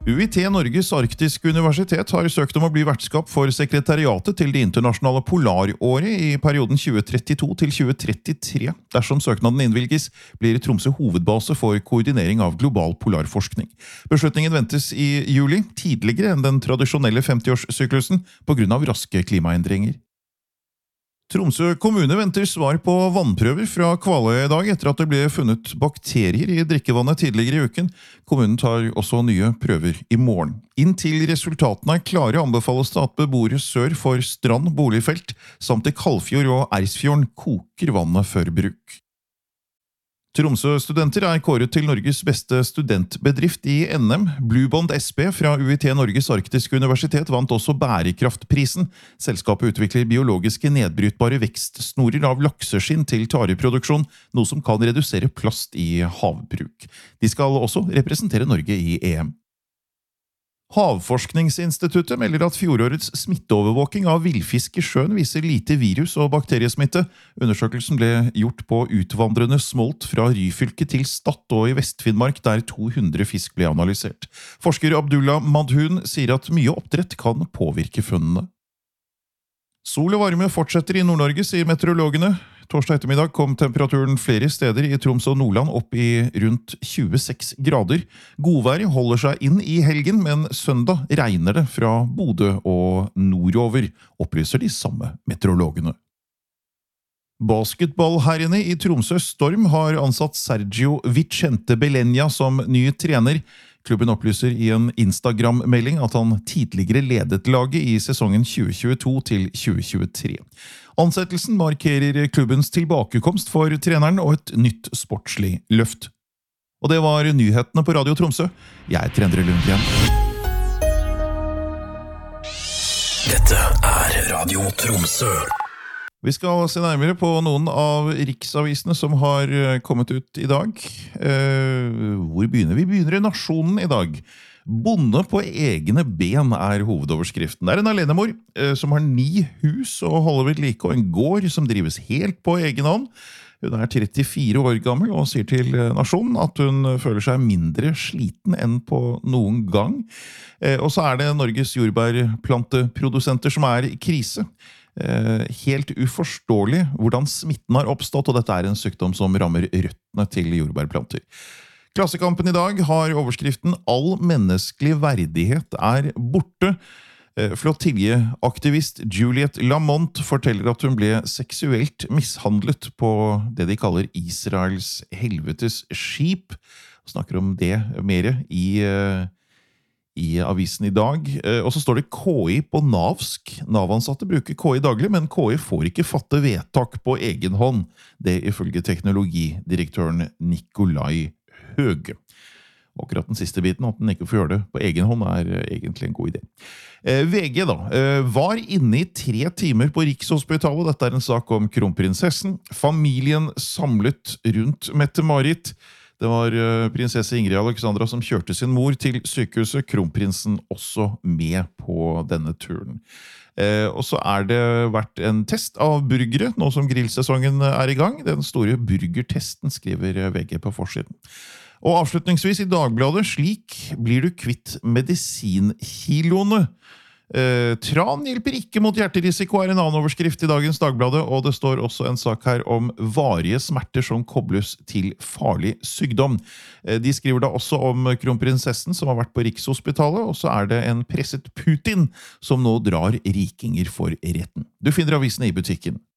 UiT Norges Arktiske Universitet har søkt om å bli vertskap for sekretariatet til det internasjonale polaråret i perioden 2032 til 2033. Dersom søknaden innvilges, blir Tromsø hovedbase for koordinering av global polarforskning. Beslutningen ventes i juli, tidligere enn den tradisjonelle 50-årssyklusen på grunn av raske klimaendringer. Tromsø kommune venter svar på vannprøver fra Kvaløya i dag etter at det ble funnet bakterier i drikkevannet tidligere i uken. Kommunen tar også nye prøver i morgen. Inntil resultatene er klare anbefales det at beboere sør for Strand boligfelt samt i Kalfjord og Ersfjorden koker vannet før bruk. Tromsø-studenter er kåret til Norges beste studentbedrift i NM. Bluebond SB fra UiT Norges Arktiske Universitet vant også bærekraftprisen. Selskapet utvikler biologiske nedbrytbare vekstsnorer av lakseskinn til tareproduksjon, noe som kan redusere plast i havbruk. De skal også representere Norge i EM. Havforskningsinstituttet melder at fjorårets smitteovervåking av villfisk i sjøen viser lite virus- og bakteriesmitte. Undersøkelsen ble gjort på utvandrende smolt fra Ryfylke til Stad og i Vest-Finnmark, der 200 fisk ble analysert. Forsker Abdullah Madhun sier at mye oppdrett kan påvirke funnene. Sol og varme fortsetter i Nord-Norge, sier meteorologene. Torsdag ettermiddag kom temperaturen flere steder i Troms og Nordland opp i rundt 26 grader. Godvær holder seg inn i helgen, men søndag regner det fra Bodø og nordover, opplyser de samme meteorologene. Basketballherrene i Tromsø Storm har ansatt Sergio Vicente Belenia som ny trener. Klubben opplyser i en Instagram-melding at han tidligere ledet laget i sesongen 2022 til 2023. Ansettelsen markerer klubbens tilbakekomst for treneren og et nytt sportslig løft. Og det var nyhetene på Radio Tromsø. Jeg er Endre Lundgren. Dette er Radio Tromsø. Vi skal se nærmere på noen av riksavisene som har kommet ut i dag. Hvor begynner vi? Vi begynner i Nasjonen i dag. Bonde på egne ben er hovedoverskriften. Det er en alenemor som har 9 hus og holder ved like, og en gård som drives helt på egen hånd. Hun er 34 år gammel og sier til Nasjonen at hun føler seg mindre sliten enn på noen gang. Og så er det Norges jordbærplanteprodusenter som er i krise. Helt uforståelig hvordan smitten har oppstått, og dette er en sykdom som rammer røttene til jordbærplanter. Klassekampen i dag har overskriften «All menneskelig verdighet er borte». Flottiljeaktivist Juliette Lamont forteller at hun ble seksuelt mishandlet på det de kaller Israels helvetes skip. Vi snakker om det mer i avisen i dag. Og så står det KI på navsk. Nav-ansatte bruker KI daglig, men KI får ikke fatte vedtak på egen hånd. Det ifølge teknologidirektøren Nikolai Høge. Akkurat den siste biten, at den ikke får gjøre det på egen hånd, er egentlig en god idé. VG da, var inne i 3 timer på Rikshospitalet. Dette er en sak om kronprinsessen. Familien samlet rundt Mette-Marit. Det var prinsesse Ingrid Alexandra som kjørte sin mor til sykehuset, kronprinsen også med på denne turen. Og så er det vært en test av burgere, nå som grillsesongen er i gang. Den store burgertesten skriver VG på forsiden. Og avslutningsvis i Dagbladet, slik blir du kvitt medisinkiloene. Tran hjelper ikke mot hjerterisiko er en annen overskrift i dagens Dagbladet, og det står også en sak her om varige smerter som kobles til farlig sykdom. De skriver da også om kronprinsessen som har vært på Rikshospitalet, og så er det en presset Putin som nå drar rikinger for retten. Du finner avisene i butikken.